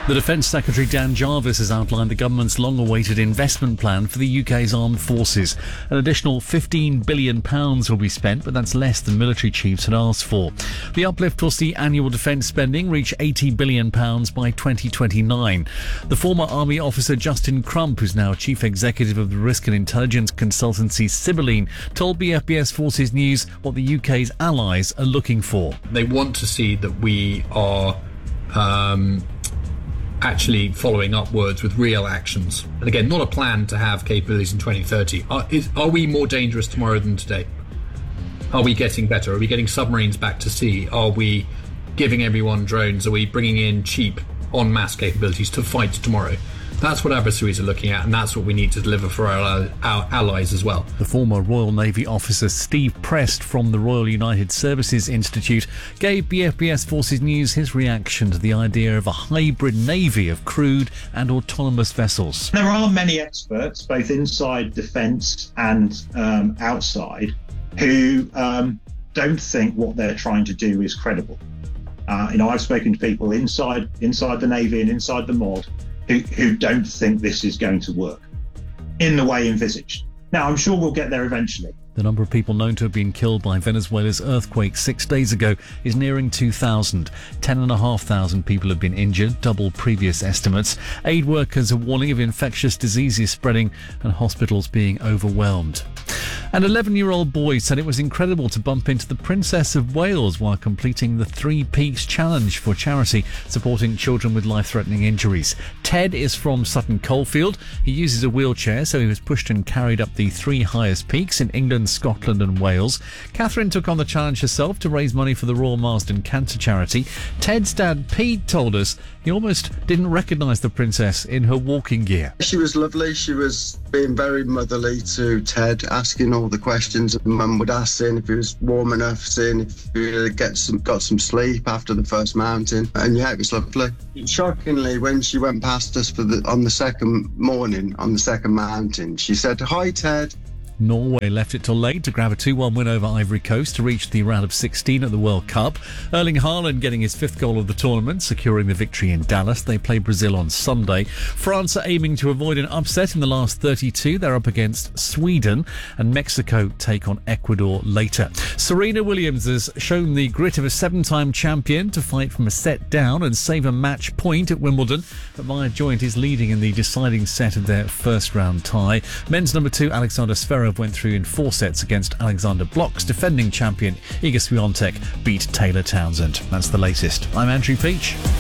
The Defence Secretary Dan Jarvis has outlined the government's long-awaited investment plan for the UK's armed forces. An additional £15 billion will be spent, but that's less than military chiefs had asked for. The uplift will see annual defence spending reach £80 billion by 2029. The former Army officer Justin Crump, who's now Chief Executive of the risk and intelligence consultancy Sibylline, told BFBS Forces News what the UK's allies are looking for. They want to see that we are actually following up words with real actions. And again, not a plan to have capabilities in 2030. Are we more dangerous tomorrow than today? Are we getting better? Are we getting submarines back to sea? Are we giving everyone drones? Are we bringing in cheap en masse capabilities to fight tomorrow? That's what adversaries are looking at, and that's what we need to deliver for our allies as well. The former Royal Navy officer Steve Prest from the Royal United Services Institute gave BFBS Forces News his reaction to the idea of a hybrid navy of crewed and autonomous vessels. There are many experts, both inside defence and outside, who don't think what they're trying to do is credible. I've spoken to people inside the Navy and inside the MOD who don't think this is going to work in the way envisaged. Now, I'm sure we'll get there eventually. The number of people known to have been killed by Venezuela's earthquake 6 days ago is nearing 2,000. 10,500 people have been injured, double previous estimates. Aid workers are warning of infectious diseases spreading and hospitals being overwhelmed. An 11-year-old boy said it was incredible to bump into the Princess of Wales while completing the Three Peaks Challenge for charity supporting children with life-threatening injuries. Ted is from Sutton Coldfield. He uses a wheelchair, so he was pushed and carried up the 3 highest peaks in England, Scotland and Wales. Catherine took on the challenge herself to raise money for the Royal Marsden Cancer Charity. Ted's dad, Pete, told us he almost didn't recognise the princess in her walking gear. She was lovely. She was being very motherly to Ted, asking all the questions Mum would ask, seeing if he was warm enough, seeing if he got some sleep after the first mountain. And yeah, it was lovely. Shockingly, when she went past us on the second morning, on the second mountain, she said, "Hi, Ted." Norway left it till late to grab a 2-1 win over Ivory Coast to reach the round of 16 at the World Cup. Erling Haaland getting his 5th goal of the tournament, securing the victory in Dallas. They play Brazil on Sunday. France are aiming to avoid an upset in the last 32. They're up against Sweden, and Mexico take on Ecuador later. Serena Williams has shown the grit of a 7-time champion to fight from a set down and save a match point at Wimbledon. But Maya Joint is leading in the deciding set of their first round tie. Men's number 2 Alexander Zverev went through in 4 sets against Alexander Blok's defending champion Iga Swiatek beat Taylor Townsend. That's the latest. I'm Andrew Peach.